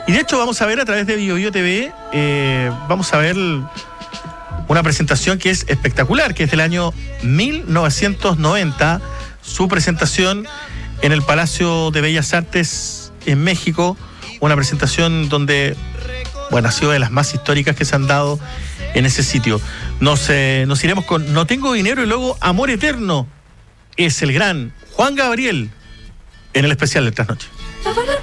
Y de hecho vamos a ver a través de BioBio TV, vamos a ver una presentación que es espectacular, que es del año 1990, su presentación en el Palacio de Bellas Artes en México, una presentación donde, bueno, ha sido de las más históricas que se han dado en ese sitio. Nos iremos con No Tengo Dinero y luego Amor Eterno. Es el gran Juan Gabriel en el especial de Trasnoche.